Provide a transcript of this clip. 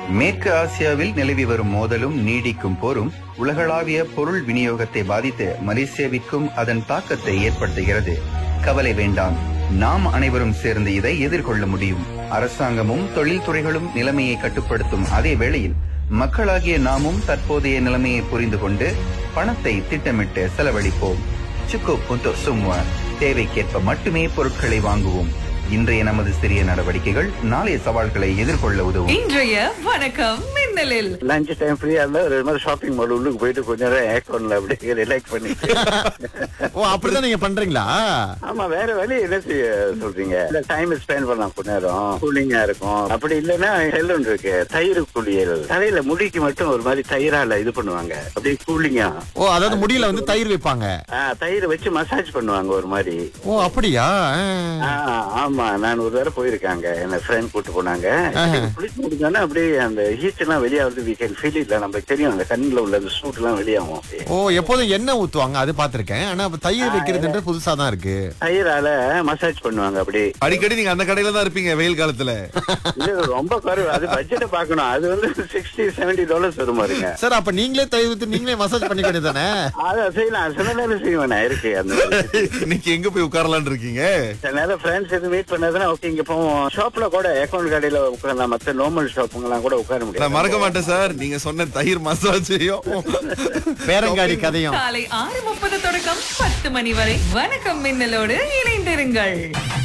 மேற்கு ஆசியாவில் நிலவி வரும் மோதலும் நீடிக்கும் போரும் உலகளாவிய பொருள் விநியோகத்தை பாதித்து மலேசியாவிற்கும் அதன் தாக்கத்தை ஏற்படுத்துகிறது. கவலை வேண்டாம், நாம் அனைவரும் சேர்ந்து இதை எதிர்கொள்ள முடியும். அரசாங்கமும் தொழில்துறைகளும் நிலைமையை கட்டுப்படுத்தும் அதே வேளையில் மக்களாகிய நாமும் தற்போதைய நிலைமையை புரிந்து கொண்டு பணத்தை திட்டமிட்டு செலவழிப்போம். சுக்கு புத்து சும்மா தேவைக்கேற்ப மட்டுமே பொருட்களை வாங்குவோம். இன்றைய நமது சிறிய நடவடிக்கைகள் நாளைய சவால்களை எதிர்கொள்ள உதவும். இன்றைய வணக்கம் மின்னலில் லஞ்ச் டைம் ஃப்ரீயா இருந்தா ஒரு மாதிரி ஷாப்பிங் மால் உள்ளுக்கு போயிட்டு கொஞ்ச நேரம் ஏக்கோன்ல அப்படியே ரிலாக்ஸ் பண்ணி. ஓ, அப்படிதான் நீங்க பண்றீங்களா? ஆமா, வேற வழி என்ன செய்ய சொல்றீங்க? டைம் ஸ்பெண்ட் பண்ணலாம், கொஞ்ச நேரம் கூலிங்கா இருக்கும். அப்படி இல்லைன்னா செல்லுன்னு இருக்கு தயிர் குளியல், தலையில முடிக்கு மட்டும் ஒரு மாதிரி தயிரால இது பண்ணுவாங்க, அப்படியே கூலிங்கா. ஓ, அதாவது முடியல வந்து தயிர் வைப்பாங்க. தயிர் வச்சு மசாஜ் பண்ணுவாங்க ஒரு மாதிரி. ஓ, அப்படியா? ஆமா, நான் ஒரு தடவை போயிருக்காங்க, என்ன ஃப்ரெண்ட் கூட்டு போனாங்க. குளிச்சு முடிஞ்சோன்னா அப்படியே அந்த ஹீட் எல்லாம் வெளியாவது we can feel it. நமக்கு தெரியும் அந்த கண்ணுல உள்ள அந்த சூட் எல்லாம் வெளியாகும். ஓ, எப்போதும் எண்ணெய் ஊத்துவாங்க, அது பாத்திருக்கேன். ஆனா தயிர் வைக்கிறது புதுசா தான் இருக்கு. தயிரால மசாஜ் பண்ணுவாங்க அப்படியே. அடிக்கடி நீங்க அந்த கடையில தான் இருப்பீங்க வெயில் காலத்துல? இது ரொம்ப குறைவு, அது பட்ஜெட்டை பாக்கணும். அது வந்து $60-70 வரும் பாருங்க. சார், அப்ப நீங்களே தயிர் ஊத்தி நீங்களே மசாஜ் பண்ணிக்க வேண்டியதானே? அதை செய்யலாம், சில நேரம் செய்வேன் இருக்கு. அந்த இன்னைக்கு எங்க போய் உட்காரலான்னு இருக்கீங்க? சில நேரம் ஃப்ரெண்ட்ஸ் எதுவும் மீட் பண்ணதுன்னா ஓகே இங்க போவோம். ஷாப்ல கூட அக்கௌண்ட் கடையில உட்காரலாம், மத்த நார்மல் ஷாப்புங்கெல்லாம் கூட உட்கார முடியாது. நான் மறக்க மாட்டேன் சார், நீங்க சொன்ன தயிர் மசாஜையும் பேரங்காடி கதையும். காலை 6:30 தொடக்கம் 10 மணி வரை வணக்கம் மின்னலோடு இணைந்திருங்கள்.